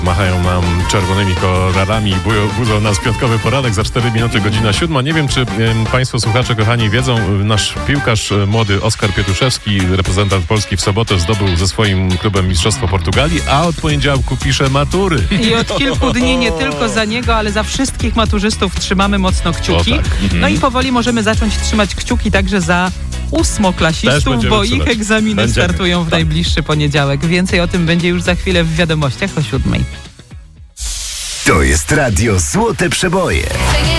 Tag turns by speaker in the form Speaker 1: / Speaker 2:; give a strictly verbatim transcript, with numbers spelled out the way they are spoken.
Speaker 1: Machają nam czerwonymi kolorami i budzą nas piątkowy poranek za cztery minuty, godzina siódma. Nie wiem, czy Państwo słuchacze kochani wiedzą, nasz piłkarz młody Oskar Pietuszewski, reprezentant Polski, w sobotę zdobył ze swoim klubem Mistrzostwo Portugalii, a od poniedziałku pisze matury.
Speaker 2: I od kilku dni nie tylko za niego, ale za wszystkich maturzystów trzymamy mocno kciuki.
Speaker 1: O, tak.
Speaker 2: No i powoli możemy zacząć trzymać kciuki także za ósmoklasistów, bo ich
Speaker 1: trzymać.
Speaker 2: egzaminy
Speaker 1: Będziemy.
Speaker 2: startują w
Speaker 1: Tak.
Speaker 2: najbliższy poniedziałek. Więcej o tym będzie już za chwilę w wiadomościach o siódmej.
Speaker 3: To jest Radio Złote Przeboje.